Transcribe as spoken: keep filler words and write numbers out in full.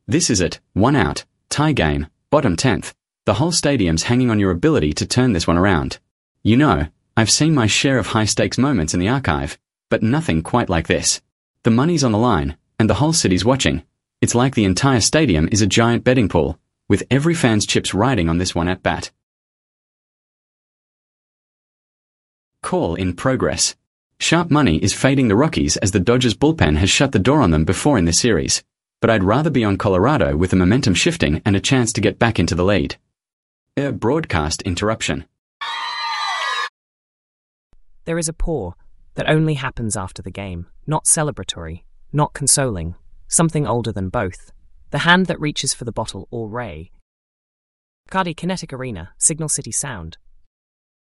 This is it, one out, tie game, bottom tenth. The whole stadium's hanging on your ability to turn this one around. You know, I've seen my share of high-stakes moments in the archive, but nothing quite like this. The money's on the line, and the whole city's watching. It's like the entire stadium is a giant betting pool, with every fan's chips riding on this one at bat. Call in progress. Sharp money is fading the Rockies as the Dodgers bullpen has shut the door on them before in this series, but I'd rather be on Colorado with the momentum shifting and a chance to get back into the lead. A broadcast interruption. There is a pour that only happens after the game, not celebratory, not consoling, something older than both. The hand that reaches for the bottle or ray. Cardi Kinetic Arena, Signal City Sound.